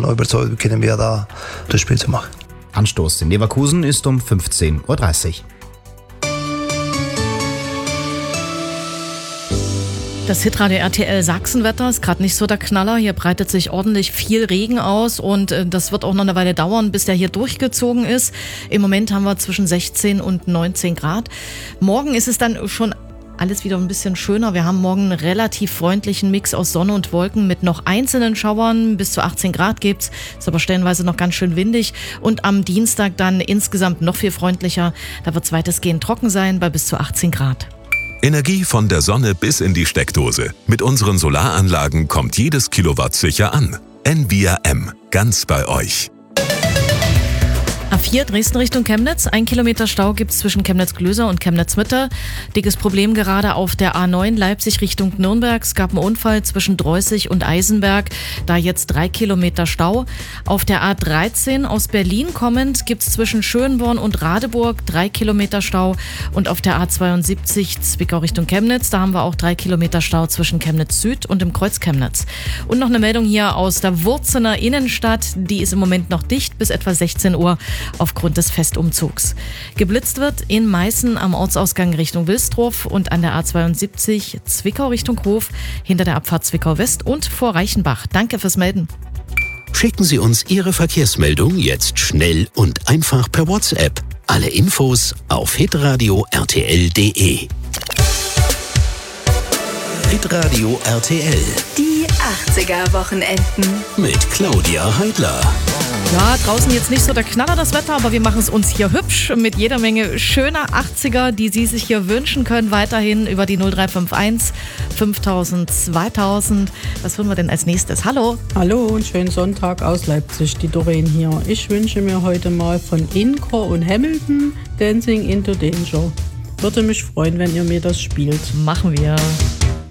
noch überzeugt, können wir da das Spiel zu machen. Anstoß in Leverkusen ist um 15:30 Uhr. Das Hitradio RTL Sachsenwetter ist gerade nicht so der Knaller. Hier breitet sich ordentlich viel Regen aus und das wird auch noch eine Weile dauern, bis der hier durchgezogen ist. Im Moment haben wir zwischen 16 und 19 Grad. Morgen ist es dann schon alles wieder ein bisschen schöner. Wir haben morgen einen relativ freundlichen Mix aus Sonne und Wolken mit noch einzelnen Schauern. Bis zu 18 Grad gibt's. Ist aber stellenweise noch ganz schön windig. Und am Dienstag dann insgesamt noch viel freundlicher. Da wird es weitestgehend trocken sein bei bis zu 18 Grad. Energie von der Sonne bis in die Steckdose. Mit unseren Solaranlagen kommt jedes Kilowatt sicher an. Envia M. Ganz bei euch. A4 Dresden Richtung Chemnitz. 1 Kilometer Stau gibt es zwischen Chemnitz-Glöser und Chemnitz-Mitte. Dickes Problem gerade auf der A9 Leipzig Richtung Nürnberg. Es gab einen Unfall zwischen Dreußig und Eisenberg. Da jetzt 3 Kilometer Stau. Auf der A13 aus Berlin kommend gibt es zwischen Schönborn und Radeburg 3 Kilometer Stau. Und auf der A72 Zwickau Richtung Chemnitz. Da haben wir auch 3 Kilometer Stau zwischen Chemnitz Süd und dem Kreuz Chemnitz. Und noch eine Meldung hier aus der Wurzener Innenstadt. Die ist im Moment noch dicht bis etwa 16 Uhr. Aufgrund des Festumzugs. Geblitzt wird in Meißen am Ortsausgang Richtung Wilsdruff und an der A72 Zwickau Richtung Hof, hinter der Abfahrt Zwickau West und vor Reichenbach. Danke fürs Melden. Schicken Sie uns Ihre Verkehrsmeldung jetzt schnell und einfach per WhatsApp. Alle Infos auf hitradio rtl.de. Hitradio RTL. Die 80er-Wochenenden. Mit Claudia Heidler. Ja, draußen jetzt nicht so der Knaller das Wetter, aber wir machen es uns hier hübsch mit jeder Menge schöner 80er, die Sie sich hier wünschen können, weiterhin über die 0351 5000 2000. Was hören wir denn als nächstes? Hallo. Hallo und schönen Sonntag aus Leipzig, die Doreen hier. Ich wünsche mir heute mal von Inco und Hamilton Dancing into Danger. Würde mich freuen, wenn ihr mir das spielt. Machen wir.